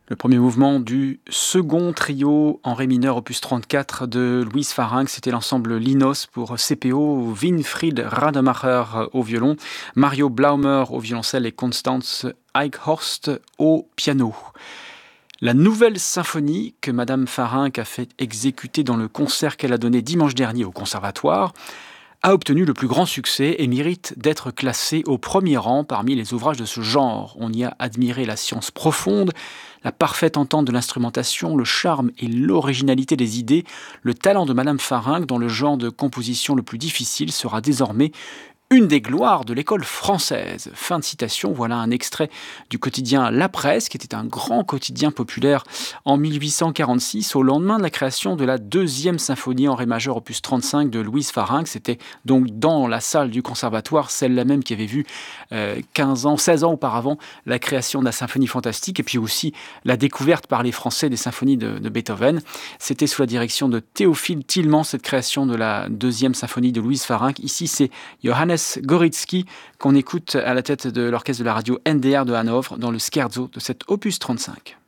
Le premier mouvement du second trio en ré mineur opus 34 de Louise Farinck, c'était l'ensemble Linos pour CPO, Winfried Rademacher au violon, Mario Blaumer au violoncelle et Constance Eichhorst au piano. La nouvelle symphonie que Madame Farinck a fait exécuter dans le concert qu'elle a donné dimanche dernier au Conservatoire a obtenu le plus grand succès et mérite d'être classée au premier rang parmi les ouvrages de ce genre. On y a admiré la science profonde, la parfaite entente de l'instrumentation, le charme et l'originalité des idées. Le talent de Madame Farinck dans le genre de composition le plus difficile sera désormais une des gloires de l'école française. Fin de citation, voilà un extrait du quotidien La Presse, qui était un grand quotidien populaire en 1846, au lendemain de la création de la deuxième symphonie en ré majeur opus 35 de Louise Farinck. C'était donc dans la salle du conservatoire, celle-là même qui avait vu 16 ans auparavant, la création de la symphonie fantastique, et puis aussi la découverte par les Français des symphonies de Beethoven. C'était sous la direction de Théophile Tillmans, cette création de la deuxième symphonie de Louise Farinck. Ici, c'est Johannes Goritzky qu'on écoute à la tête de l'orchestre de la radio NDR de Hanovre dans le scherzo de cet opus 35.